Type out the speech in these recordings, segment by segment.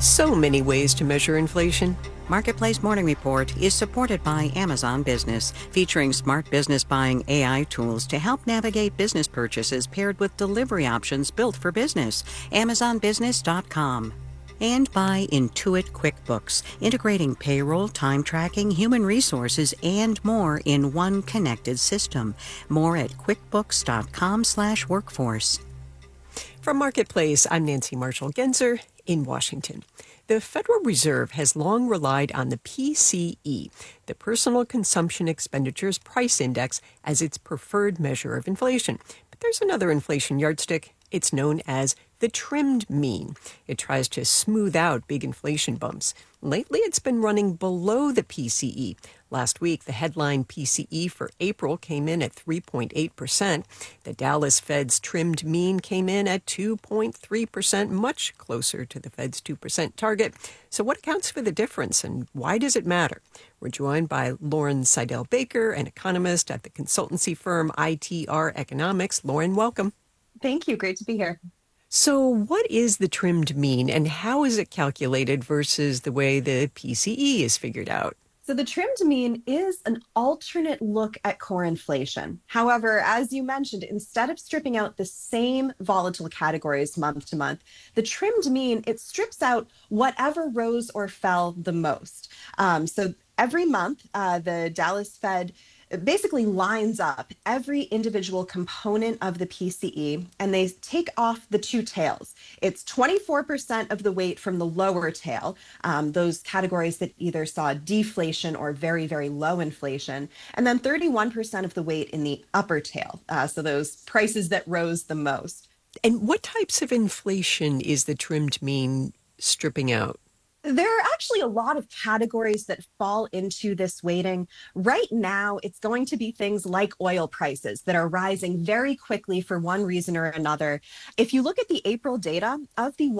So many ways to measure inflation. Marketplace Morning Report is supported by Amazon Business, featuring smart business buying AI tools to help navigate business purchases paired with delivery options built for business. AmazonBusiness.com. And by Intuit QuickBooks, integrating payroll, time tracking, human resources, and more in one connected system. More at QuickBooks.com/workforce. From Marketplace, I'm Nancy Marshall-Genzer in Washington. The Federal Reserve has long relied on the PCE, the Personal Consumption Expenditures Price Index, as its preferred measure of inflation. But there's another inflation yardstick. It's known as the trimmed mean. It tries to smooth out big inflation bumps. Lately, it's been running below the PCE. Last week, the headline PCE for April came in at 3.8%. The Dallas Fed's trimmed mean came in at 2.3%, much closer to the Fed's 2% target. So what accounts for the difference, and why does it matter? We're joined by Lauren Seidel-Baker, an economist at the consultancy firm ITR Economics. Lauren, welcome. Thank you. Great to be here. So what is the trimmed mean, and how is it calculated versus the way the PCE is figured out? So the trimmed mean is an alternate look at core inflation. However, as you mentioned, instead of stripping out the same volatile categories month to month, the trimmed mean, it strips out whatever rose or fell the most. So every month, the Dallas Fed basically lines up every individual component of the PCE, and they take off the two tails. It's 24% of the weight from the lower tail, those categories that either saw deflation or very, very low inflation, and then 31% of the weight in the upper tail, so those prices that rose the most. And what types of inflation is the trimmed mean stripping out? There are actually a lot of categories that fall into this weighting. Right now, it's going to be things like oil prices that are rising very quickly for one reason or another. If you look at the April data, of the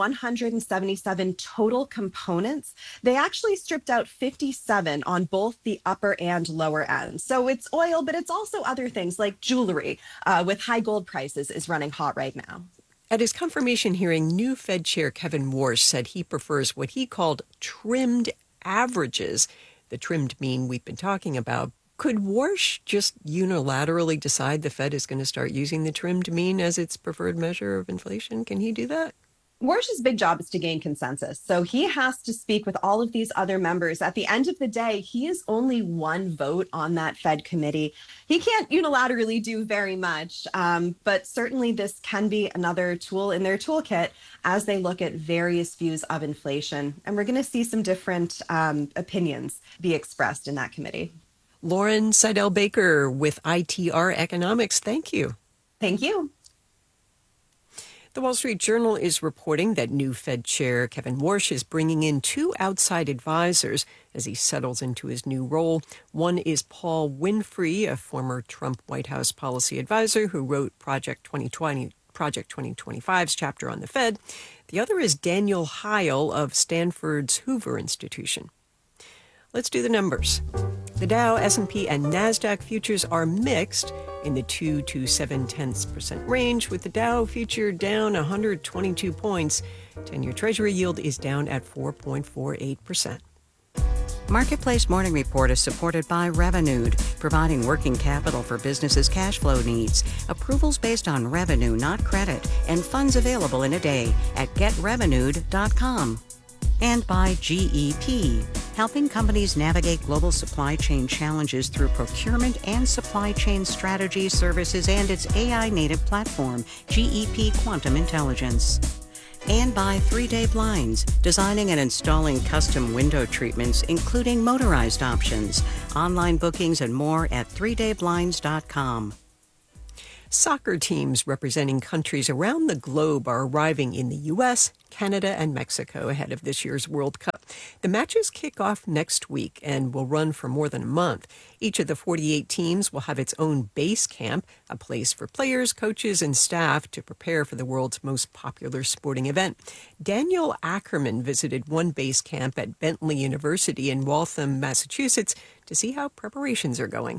177 total components, they actually stripped out 57 on both the upper and lower ends. So it's oil, but it's also other things like jewelry, with high gold prices is running hot right now. At his confirmation hearing, new Fed Chair Kevin Warsh said he prefers what he called trimmed averages, the trimmed mean we've been talking about. Could Warsh just unilaterally decide the Fed is going to start using the trimmed mean as its preferred measure of inflation? Can he do that? Warsh's big job is to gain consensus. So he has to speak with all of these other members. At the end of the day, he is only one vote on that Fed committee. He can't unilaterally do very much, but certainly this can be another tool in their toolkit as they look at various views of inflation. And we're going to see some different opinions be expressed in that committee. Lauren Seidel-Baker with ITR Economics, thank you. Thank you. The Wall Street Journal is reporting that new Fed Chair Kevin Warsh is bringing in two outside advisors as he settles into his new role. One is Paul Winfrey, a former Trump White House policy advisor who wrote Project 2025's chapter on the Fed. The other is Daniel Heil of Stanford's Hoover Institution. Let's do the numbers. The Dow, S&P, and NASDAQ futures are mixed in the 2 to 0.7% range, with the Dow future down 122 points. 10-year Treasury yield is down at 4.48%. Marketplace Morning Report is supported by Revenued, providing working capital for businesses' cash flow needs. Approvals based on revenue, not credit, and funds available in a day at getrevenued.com. And by GEP, helping companies navigate global supply chain challenges through procurement and supply chain strategy services and its AI-native platform, GEP Quantum Intelligence. And by 3-Day Blinds, designing and installing custom window treatments, including motorized options. Online bookings and more at 3dayblinds.com. Soccer teams representing countries around the globe are arriving in the U.S., Canada, and Mexico ahead of this year's World Cup. The matches kick off next week and will run for more than a month. Each of the 48 teams will have its own base camp, a place for players, coaches, and staff to prepare for the world's most popular sporting event. Daniel Ackerman visited one base camp at Bentley University in Waltham, Massachusetts, to see how preparations are going.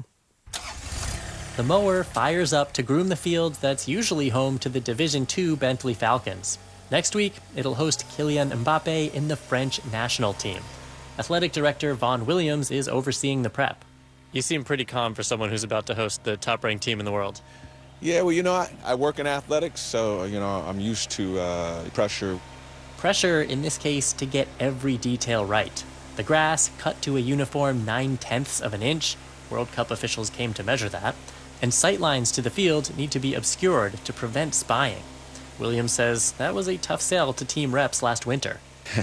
The mower fires up to groom the field that's usually home to the Division II Bentley Falcons. Next week, it'll host Kylian Mbappe in the French national team. Athletic director Vaughn Williams is overseeing the prep. You seem pretty calm for someone who's about to host the top-ranked team in the world. Yeah, well, I work in athletics, so, I'm used to pressure. Pressure, in this case, to get every detail right. The grass cut to a uniform 9/10 of an inch. World Cup officials came to measure that. And sightlines to the field need to be obscured to prevent spying. Williams says that was a tough sell to team reps last winter.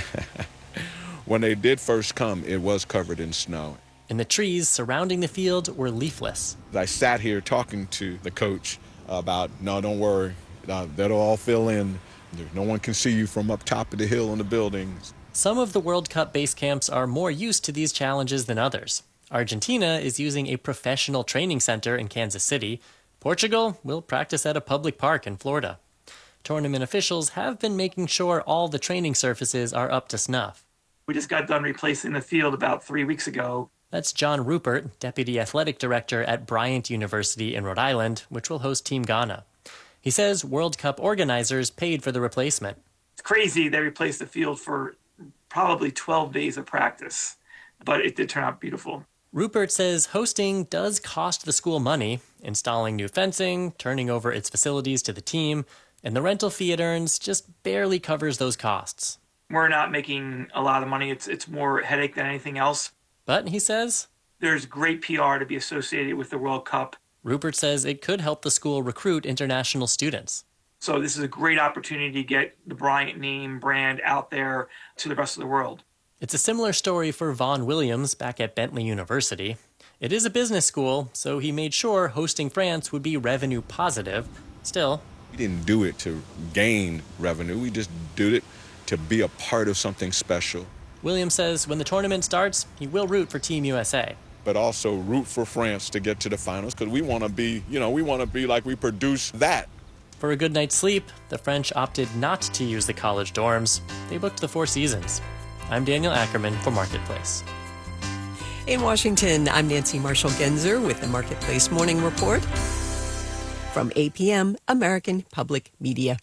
When they did first come, it was covered in snow. And the trees surrounding the field were leafless. I sat here talking to the coach about, no, don't worry, that'll all fill in. No one can see you from up top of the hill in the buildings. Some of the World Cup base camps are more used to these challenges than others. Argentina is using a professional training center in Kansas City. Portugal will practice at a public park in Florida. Tournament officials have been making sure all the training surfaces are up to snuff. We just got done replacing the field about 3 weeks ago. That's John Rupert, Deputy Athletic Director at Bryant University in Rhode Island, which will host Team Ghana. He says World Cup organizers paid for the replacement. It's crazy they replaced the field for probably 12 days of practice, but it did turn out beautiful. Rupert says hosting does cost the school money, installing new fencing, turning over its facilities to the team, and the rental fee it earns just barely covers those costs. We're not making a lot of money. It's more headache than anything else. But, he says, there's great PR to be associated with the World Cup. Rupert says it could help the school recruit international students. So this is a great opportunity to get the Bryant name brand out there to the rest of the world. It's a similar story for Vaughn Williams back at Bentley University. It is a business school, so he made sure hosting France would be revenue positive. Still, we didn't do it to gain revenue. We just did it to be a part of something special. Williams says when the tournament starts, he will root for Team USA. But also root for France to get to the finals because we want to be, we want to be like we produce that. For a good night's sleep, the French opted not to use the college dorms. They booked the Four Seasons. I'm Daniel Ackerman for Marketplace. In Washington, I'm Nancy Marshall-Genzer with the Marketplace Morning Report from APM, American Public Media.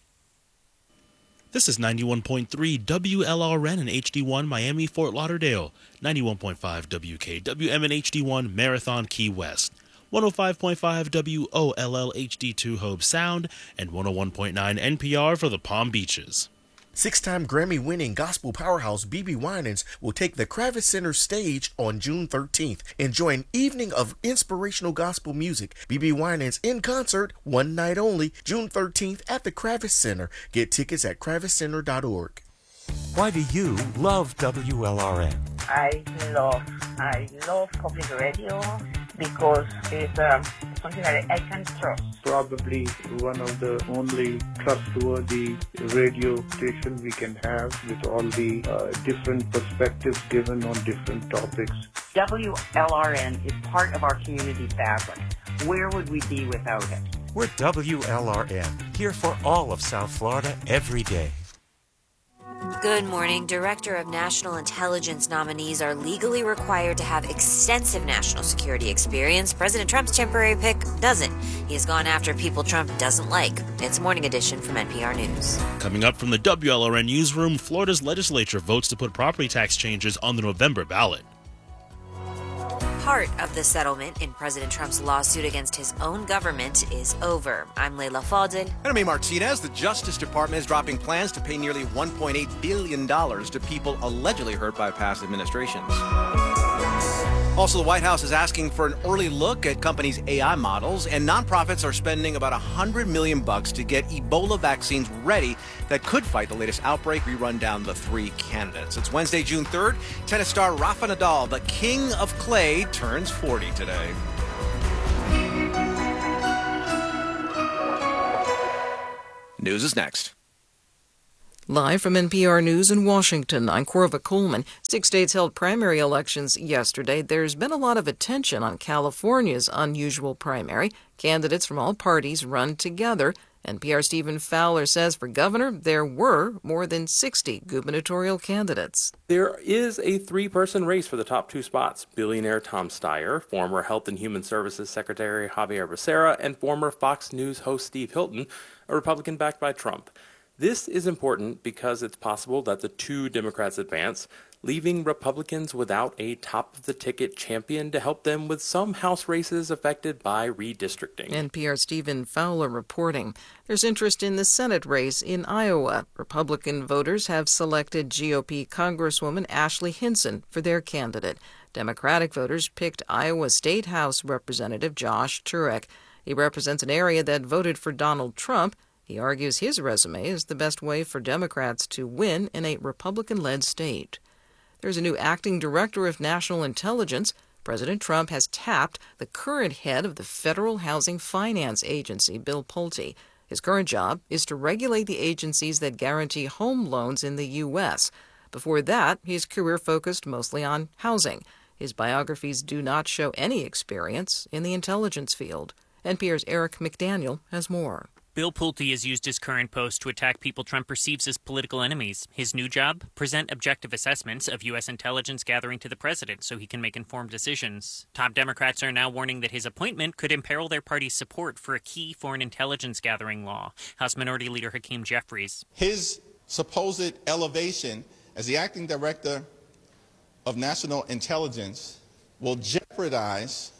This is 91.3 WLRN and HD1 Miami, Fort Lauderdale, 91.5 WKWM and HD1 Marathon, Key West, 105.5 WOLL HD2 Hope Sound, and 101.9 NPR for the Palm Beaches. Six-time Grammy-winning gospel powerhouse BeBe Winans will take the Kravis Center stage on June 13th. Enjoy an evening of inspirational gospel music. BeBe Winans in concert, one night only, June 13th at the Kravis Center. Get tickets at kraviscenter.org. Why do you love WLRN? I love public radio because it's something that I can trust. Probably one of the only trustworthy radio station we can have with all the different perspectives given on different topics. WLRN is part of our community fabric. Where would we be without it? We're WLRN, here for all of South Florida every day. Good morning. Director of National Intelligence nominees are legally required to have extensive national security experience. President Trump's temporary pick doesn't. He has gone after people Trump doesn't like. It's Morning Edition from NPR News. Coming up from the WLRN newsroom, Florida's legislature votes to put property tax changes on the November ballot. Part of the settlement in President Trump's lawsuit against his own government is over. I'm Leila Fadel. And I'm A. Martinez. The Justice Department is dropping plans to pay nearly $1.8 billion to people allegedly hurt by past administrations. Also, the White House is asking for an early look at companies' AI models, and nonprofits are spending about $100 million to get Ebola vaccines ready that could fight the latest outbreak. We run down the three candidates. It's Wednesday, June 3rd. Tennis star Rafa Nadal, the king of clay, turns 40 today. News is next. Live from NPR News in Washington, I'm Corva Coleman. 6 states held primary elections yesterday. There's been a lot of attention on California's unusual primary. Candidates from all parties run together. NPR's Stephen Fowler says for governor, there were more than 60 gubernatorial candidates. There is a three-person race for the top two spots. Billionaire Tom Steyer, former Health and Human Services Secretary Javier Becerra, and former Fox News host Steve Hilton, a Republican backed by Trump. This is important because it's possible that the two Democrats advance, leaving Republicans without a top-of-the-ticket champion to help them with some House races affected by redistricting. NPR's Stephen Fowler reporting. There's interest in the Senate race in Iowa. Republican voters have selected GOP Congresswoman Ashley Hinson for their candidate. Democratic voters picked Iowa State House Representative Josh Turek. He represents an area that voted for Donald Trump. He argues his resume is the best way for Democrats to win in a Republican-led state. There's a new acting director of national intelligence. President Trump has tapped the current head of the Federal Housing Finance Agency, Bill Pulte. His current job is to regulate the agencies that guarantee home loans in the U.S. Before that, his career focused mostly on housing. His biographies do not show any experience in the intelligence field. NPR's Eric McDaniel has more. Bill Pulte has used his current post to attack people Trump perceives as political enemies. His new job? Present objective assessments of U.S. intelligence gathering to the president so he can make informed decisions. Top Democrats are now warning that his appointment could imperil their party's support for a key foreign intelligence gathering law. House Minority Leader Hakeem Jeffries. His supposed elevation as the acting director of national intelligence will jeopardize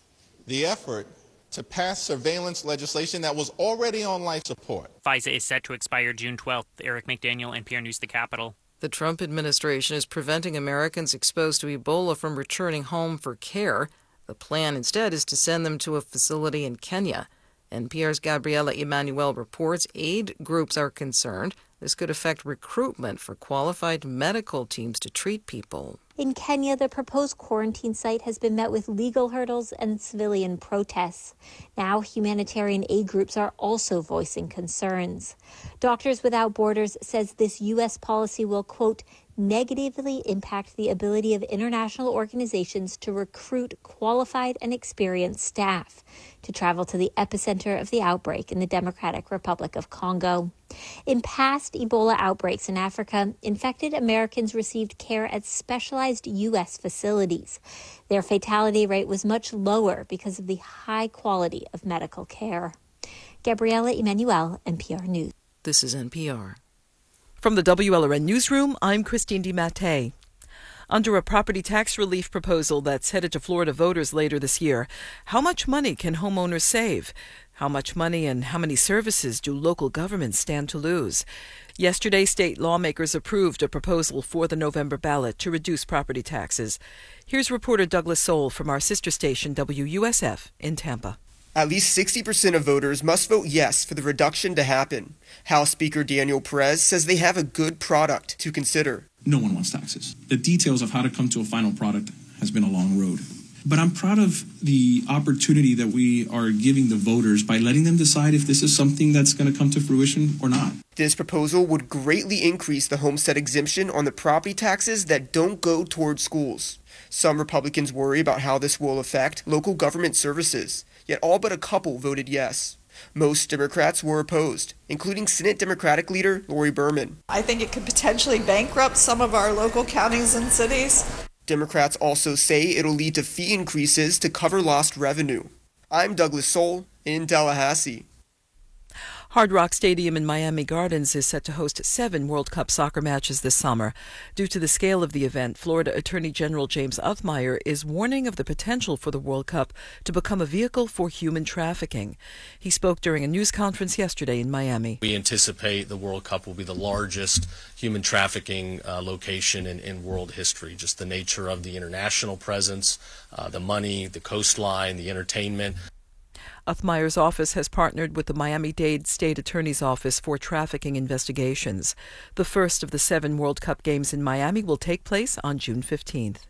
the effort to pass surveillance legislation that was already on life support. FISA is set to expire June 12th. Eric McDaniel, NPR News, the Capitol. The Trump administration is preventing Americans exposed to Ebola from returning home for care. The plan instead is to send them to a facility in Kenya. NPR's Gabriela Emanuel reports aid groups are concerned this could affect recruitment for qualified medical teams to treat people. In Kenya, the proposed quarantine site has been met with legal hurdles and civilian protests. Now, humanitarian aid groups are also voicing concerns. Doctors Without Borders says this U.S. policy will, quote, negatively impact the ability of international organizations to recruit qualified and experienced staff to travel to the epicenter of the outbreak in the Democratic Republic of Congo. In past Ebola outbreaks in Africa, infected Americans received care at specialized U.S. facilities. Their fatality rate was much lower because of the high quality of medical care. Gabriela Emanuel, NPR News. This is NPR. From the WLRN Newsroom, I'm Christine DiMattei. Under a property tax relief proposal that's headed to Florida voters later this year, how much money can homeowners save? How much money and how many services do local governments stand to lose? Yesterday, state lawmakers approved a proposal for the November ballot to reduce property taxes. Here's reporter Douglas Soul from our sister station, WUSF, in Tampa. At least 60% of voters must vote yes for the reduction to happen. House Speaker Daniel Perez says they have a good product to consider. No one wants taxes. The details of how to come to a final product has been a long road. But I'm proud of the opportunity that we are giving the voters by letting them decide if this is something that's going to come to fruition or not. This proposal would greatly increase the homestead exemption on the property taxes that don't go toward schools. Some Republicans worry about how this will affect local government services. Yet all but a couple voted yes. Most Democrats were opposed, including Senate Democratic leader Lori Berman. I think it could potentially bankrupt some of our local counties and cities. Democrats also say it'll lead to fee increases to cover lost revenue. I'm Douglas Soul in Tallahassee. Hard Rock Stadium in Miami Gardens is set to host 7 World Cup soccer matches this summer. Due to the scale of the event, Florida Attorney General James Othmeyer is warning of the potential for the World Cup to become a vehicle for human trafficking. He spoke during a news conference yesterday in Miami. We anticipate the World Cup will be the largest human trafficking location in world history. Just the nature of the international presence, the money, the coastline, the entertainment. Othmeyer's office has partnered with the Miami-Dade State Attorney's Office for trafficking investigations. The first of the 7 World Cup games in Miami will take place on June 15th.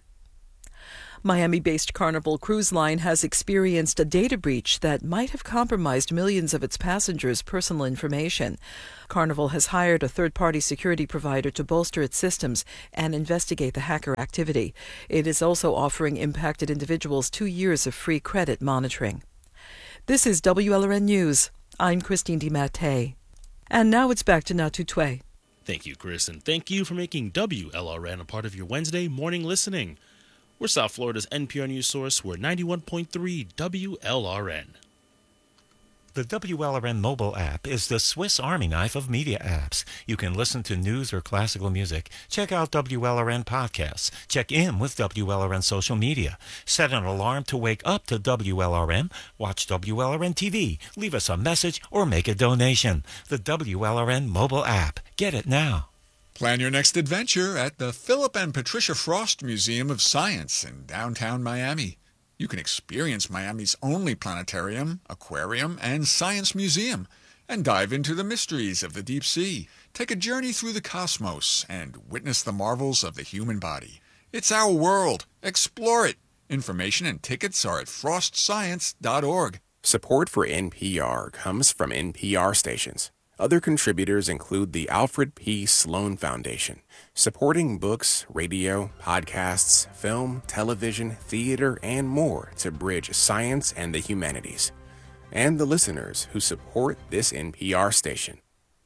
Miami-based Carnival Cruise Line has experienced a data breach that might have compromised millions of its passengers' personal information. Carnival has hired a third-party security provider to bolster its systems and investigate the hacker activity. It is also offering impacted individuals 2 years of free credit monitoring. This is WLRN News. I'm Christine DiMattei. And now it's back to Natu Twe. Thank you, Chris, and thank you for making WLRN a part of your Wednesday morning listening. We're South Florida's NPR News source. We're 91.3 WLRN. The WLRN mobile app is the Swiss Army knife of media apps. You can listen to news or classical music, check out WLRN podcasts, check in with WLRN social media, set an alarm to wake up to WLRN, watch WLRN TV, leave us a message, or make a donation. The WLRN mobile app. Get it now. Plan your next adventure at the Philip and Patricia Frost Museum of Science in downtown Miami. You can experience Miami's only planetarium, aquarium, and science museum, and dive into the mysteries of the deep sea. Take a journey through the cosmos and witness the marvels of the human body. It's our world. Explore it. Information and tickets are at frostscience.org. Support for NPR comes from NPR stations. Other contributors include the Alfred P. Sloan Foundation, supporting books, radio, podcasts, film, television, theater, and more to bridge science and the humanities, and the listeners who support this NPR station.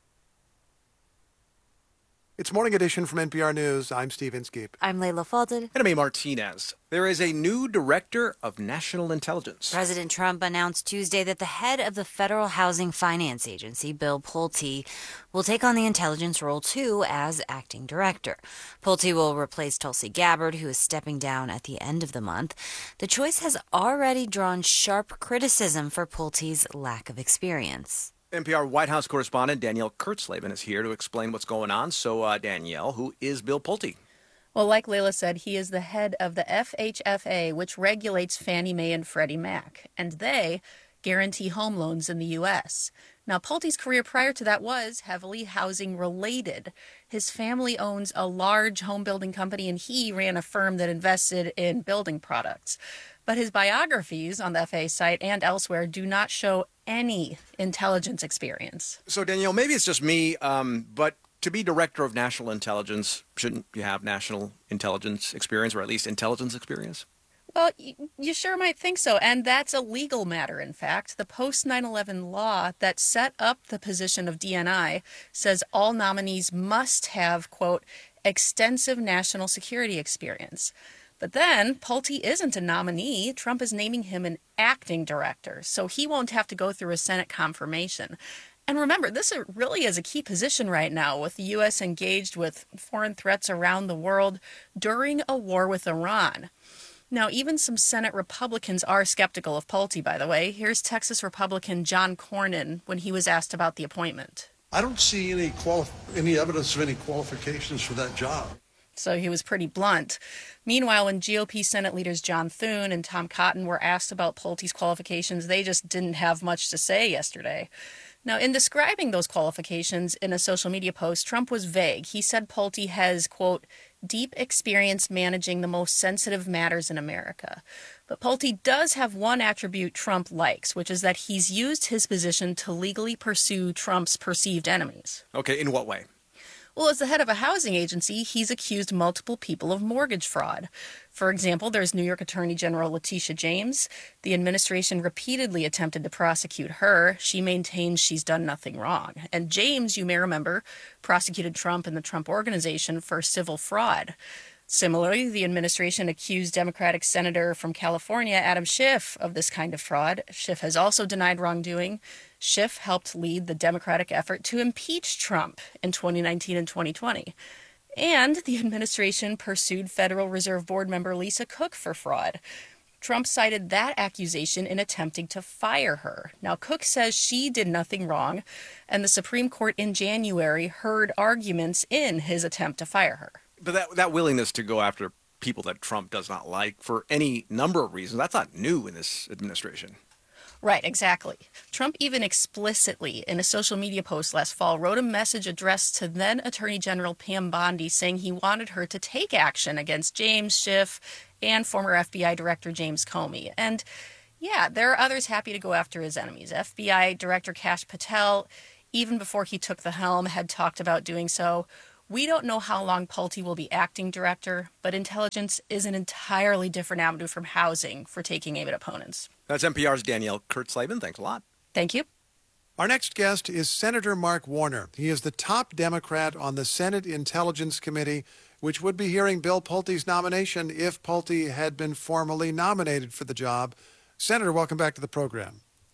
It's Morning Edition from NPR News. I'm Steve Inskeep. I'm Layla Fadel. And I'm A. Martinez. There is a new director of national intelligence. President Trump announced Tuesday that the head of the Federal Housing Finance Agency, Bill Pulte, will take on the intelligence role, too, as acting director. Pulte will replace Tulsi Gabbard, who is stepping down at the end of the month. The choice has already drawn sharp criticism for Pulte's lack of experience. NPR White House correspondent Danielle Kurtzleben is here to explain what's going on. So, Danielle, who is Bill Pulte? Well, like Layla said, he is the head of the FHFA, which regulates Fannie Mae and Freddie Mac, and they guarantee home loans in the U.S. Now, Pulte's career prior to that was heavily housing-related. His family owns a large home-building company, and he ran a firm that invested in building products. But his biographies on the FAA site and elsewhere do not show any intelligence experience. So, Danielle, maybe it's just me, but to be director of national intelligence, shouldn't you have national intelligence experience, or at least intelligence experience? Well, you sure might think so, and that's a legal matter, in fact. The post-9/11 law that set up the position of DNI says all nominees must have, quote, extensive national security experience. But then, Pulte isn't a nominee. Trump is naming him an acting director, so he won't have to go through a Senate confirmation. And remember, this really is a key position right now, with the U.S. engaged with foreign threats around the world during a war with Iran. Now, even some Senate Republicans are skeptical of Pulte, by the way. Here's Texas Republican John Cornyn when he was asked about the appointment. I don't see any evidence of any qualifications for that job. So he was pretty blunt. Meanwhile, when GOP Senate leaders John Thune and Tom Cotton were asked about Pulte's qualifications, they just didn't have much to say yesterday. Now, in describing those qualifications in a social media post, Trump was vague. He said Pulte has, quote, deep experience managing the most sensitive matters in America. But Pulte does have one attribute Trump likes, which is that he's used his position to legally pursue Trump's perceived enemies. Okay, in what way? Well, as the head of a housing agency, he's accused multiple people of mortgage fraud. For example, there's New York Attorney General Letitia James. The administration repeatedly attempted to prosecute her. She maintains she's done nothing wrong. And James, you may remember, prosecuted Trump and the Trump Organization for civil fraud. Similarly, the administration accused Democratic Senator from California, Adam Schiff, of this kind of fraud. Schiff has also denied wrongdoing. Schiff helped lead the Democratic effort to impeach Trump in 2019 and 2020. And the administration pursued Federal Reserve Board member Lisa Cook for fraud. Trump cited that accusation in attempting to fire her. Now, Cook says she did nothing wrong, and the Supreme Court in January heard arguments in his attempt to fire her. But that willingness to go after people that Trump does not like for any number of reasons, that's not new in this administration. Right, exactly. Trump even explicitly, in a social media post last fall, wrote a message addressed to then Attorney General Pam Bondi saying he wanted her to take action against James Schiff and former FBI Director James Comey. And yeah, there are others happy to go after his enemies. FBI Director Kash Patel, even before he took the helm, had talked about doing so. We don't know how long Pulte will be acting director, but intelligence is an entirely different avenue from housing for taking aim at opponents. That's NPR's Danielle Kurtzleben. Thanks a lot. Thank you. Our next guest is Senator Mark Warner. He is the top Democrat on the Senate Intelligence Committee, which would be hearing Bill Pulte's nomination if Pulte had been formally nominated for the job. Senator, welcome back to the program.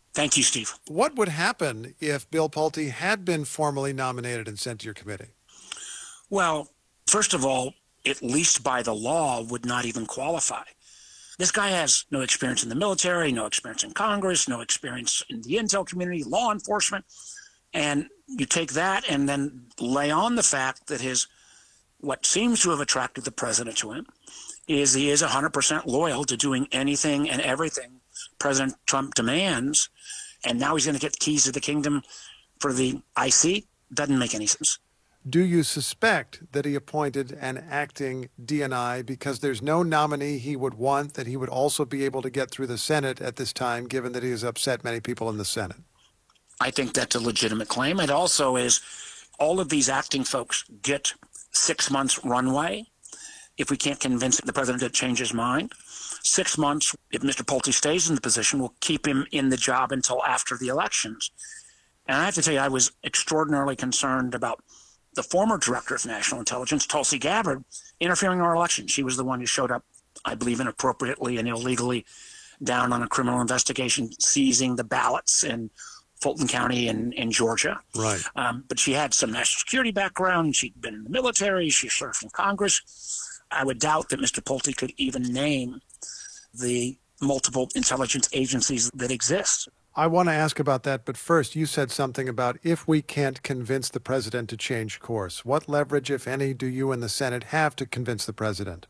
Thank you, Steve. What would happen if Bill Pulte had been formally nominated and sent to your committee? Well, first of all, at least by the law, would not even qualify. This guy has no experience in the military, no experience in Congress, no experience in the intel community, law enforcement. And you take that and then lay on the fact that what seems to have attracted the president to him is he is 100% loyal to doing anything and everything President Trump demands. And now he's going to get the keys to the kingdom for the IC. Doesn't make any sense. Do you suspect that he appointed an acting DNI because there's no nominee he would want that he would also be able to get through the Senate at this time, given that he has upset many people in the Senate? I think that's a legitimate claim. It also is all of these acting folks get 6 months runway. If we can't convince the president to change his mind, 6 months, if Mr. Pulte stays in the position, will keep him in the job until after the elections. And I have to tell you, I was extraordinarily concerned about the former director of national intelligence, Tulsi Gabbard, interfering in our election. She was the one who showed up, I believe, inappropriately and illegally down on a criminal investigation, seizing the ballots in Fulton County in Georgia. Right. But she had some national security background. She'd been in the military. She served in Congress. I would doubt that Mr. Pulte could even name the multiple intelligence agencies that exist. I want to ask about that, but first, you said something about if we can't convince the president to change course. What leverage, if any, do you and the Senate have to convince the president?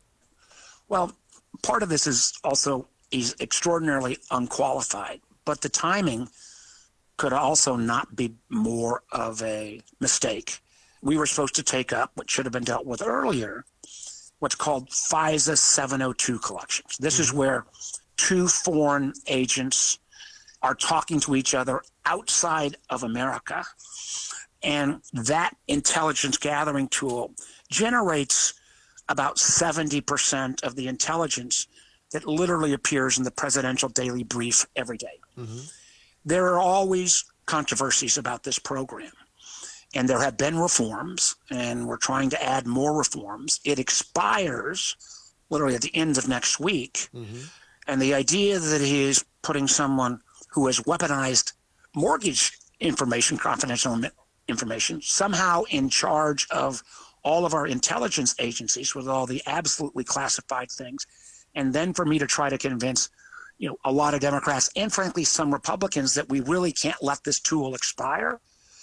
Well, part of this is also he's extraordinarily unqualified, but the timing could also not be more of a mistake. We were supposed to take up what should have been dealt with earlier, what's called FISA 702 collections. This is where two foreign agents are talking to each other outside of America. And that intelligence gathering tool generates about 70% of the intelligence that literally appears in the presidential daily brief every day. Mm-hmm. There are always controversies about this program. And there have been reforms, and we're trying to add more reforms. It expires literally at the end of next week. Mm-hmm. And the idea that he is putting someone who has weaponized mortgage information, confidential information, somehow in charge of all of our intelligence agencies with all the absolutely classified things, and then for me to try to convince a lot of Democrats and frankly some Republicans that we really can't let this tool expire.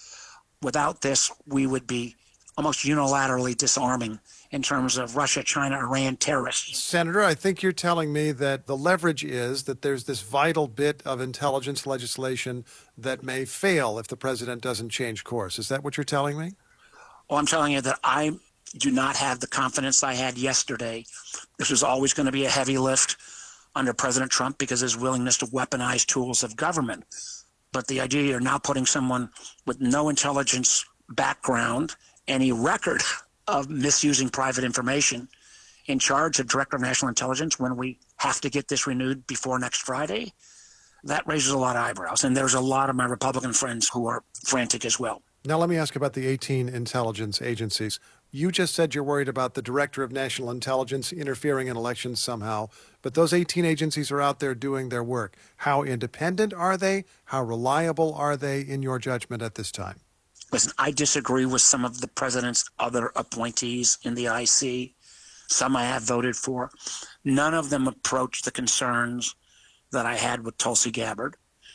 Without this, we would be almost unilaterally disarming in terms of Russia, China, Iran, terrorists. Senator, I think you're telling me that the leverage is that there's this vital bit of intelligence legislation that may fail if the president doesn't change course. Is that what you're telling me? Oh, I'm telling you that I do not have the confidence I had yesterday. This was always going to be a heavy lift under President Trump because of his willingness to weaponize tools of government. But the idea you're now putting someone with no intelligence background, any record of misusing private information in charge of Director of National Intelligence when we have to get this renewed before next Friday, that raises a lot of eyebrows. And there's a lot of my Republican friends who are frantic as well. Now let me ask about the 18 intelligence agencies. You just said you're worried about the Director of National Intelligence interfering in elections somehow, but those 18 agencies are out there doing their work. How independent are they? How reliable are they in your judgment at this time? Listen, I disagree with some of the president's other appointees in the IC. Some I have voted for. None of them approach the concerns that I had with Tulsi Gabbard.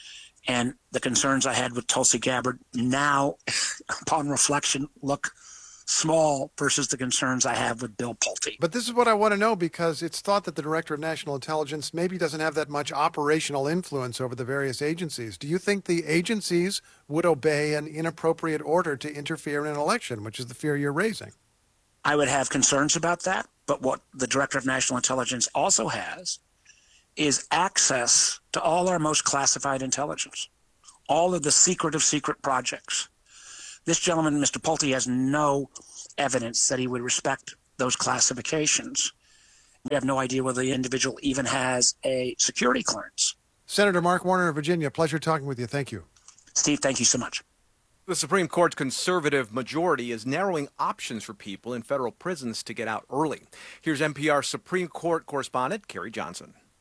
And the concerns I had with Tulsi Gabbard now, upon reflection, look small versus the concerns I have with Bill Pulte. But this is what I want to know, because it's thought that the Director of National Intelligence maybe doesn't have that much operational influence over the various agencies. Do you think the agencies would obey an inappropriate order to interfere in an election, which is the fear you're raising? I would have concerns about that. But what the Director of National Intelligence also has is access to all our most classified intelligence, all of the secret of secret projects. This gentleman, Mr. Pulte, has no evidence that he would respect those classifications. We have no idea whether the individual even has a security clearance. Senator Mark Warner of Virginia, pleasure talking with you. Thank you. Steve, thank you so much. The Supreme Court's conservative majority is narrowing options for people in federal prisons to get out early. Here's NPR Supreme Court correspondent Carrie Johnson.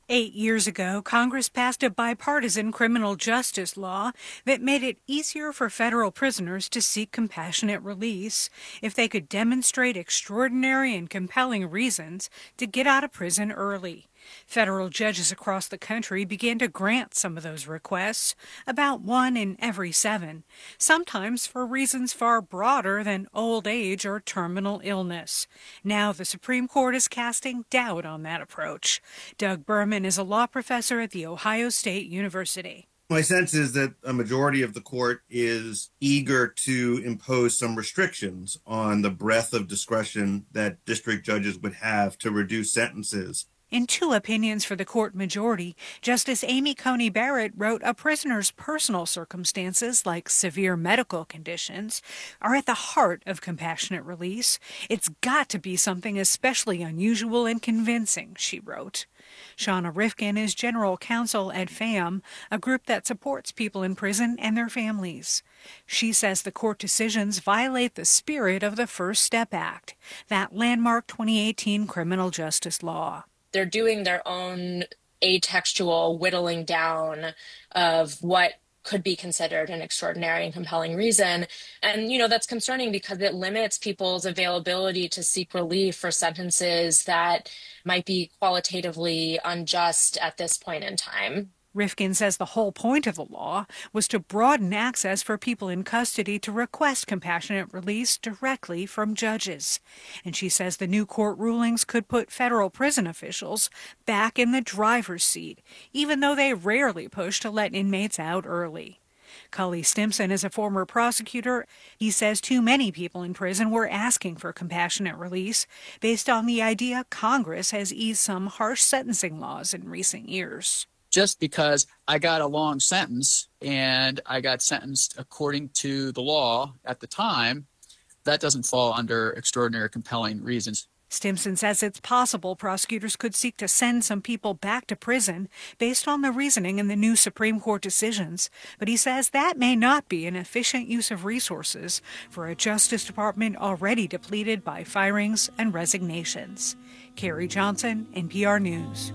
8 years ago, Congress passed a bipartisan criminal justice law that made it easier for federal prisoners to seek compassionate release if they could demonstrate extraordinary and compelling reasons to get out of prison early. Federal judges across the country began to grant some of those requests, about 1 in every 7, sometimes for reasons far broader than old age or terminal illness. Now the Supreme Court is casting doubt on that approach. Doug Berman is a law professor at The Ohio State University. My sense is that a majority of the court is eager to impose some restrictions on the breadth of discretion that district judges would have to reduce sentences. In 2 opinions for the court majority, Justice Amy Coney Barrett wrote a prisoner's personal circumstances, like severe medical conditions, are at the heart of compassionate release. It's got to be something especially unusual and convincing, she wrote. Shauna Rifkin is general counsel at FAM, a group that supports people in prison and their families. She says the court decisions violate the spirit of the First Step Act, that landmark 2018 criminal justice law. They're doing their own atextual whittling down of what could be considered an extraordinary and compelling reason. And, that's concerning because it limits people's availability to seek relief for sentences that might be qualitatively unjust at this point in time. Rifkin says the whole point of the law was to broaden access for people in custody to request compassionate release directly from judges. And she says the new court rulings could put federal prison officials back in the driver's seat, even though they rarely push to let inmates out early. Cully Stimson is a former prosecutor. He says too many people in prison were asking for compassionate release based on the idea Congress has eased some harsh sentencing laws in recent years. Just because I got a long sentence and I got sentenced according to the law at the time, that doesn't fall under extraordinary compelling reasons. Stimson says it's possible prosecutors could seek to send some people back to prison based on the reasoning in the new Supreme Court decisions, but he says that may not be an efficient use of resources for a Justice Department already depleted by firings and resignations. Carrie Johnson, NPR News.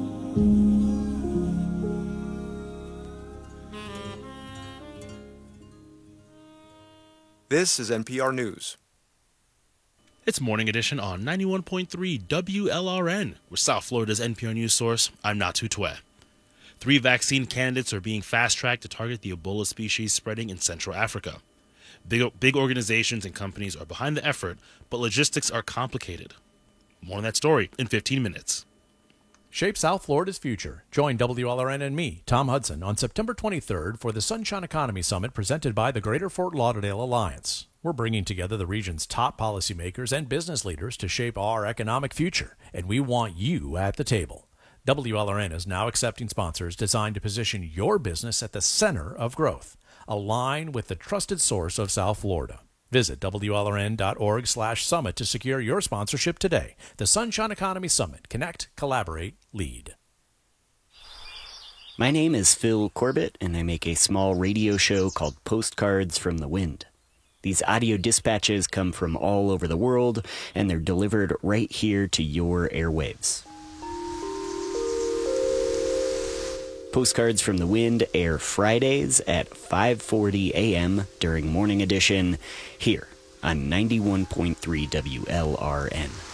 This is NPR News. It's Morning Edition on 91.3 WLRN. With South Florida's NPR News source, I'm Natu Twe. 3 vaccine candidates are being fast-tracked to target the Ebola species spreading in Central Africa. Big organizations and companies are behind the effort, but logistics are complicated. More on that story in 15 minutes. Shape South Florida's future. Join WLRN and me, Tom Hudson, on September 23rd for the Sunshine Economy Summit presented by the Greater Fort Lauderdale Alliance. We're bringing together the region's top policymakers and business leaders to shape our economic future, and we want you at the table. WLRN is now accepting sponsors designed to position your business at the center of growth. Align with the trusted source of South Florida. Visit WLRN.org/summit to secure your sponsorship today. The Sunshine Economy Summit. Connect, collaborate, lead. My name is Phil Corbett, and I make a small radio show called Postcards from the Wind. These audio dispatches come from all over the world, and they're delivered right here to your airwaves. Postcards from the Wind air Fridays at 5:40 a.m. during Morning Edition here on 91.3 WLRN.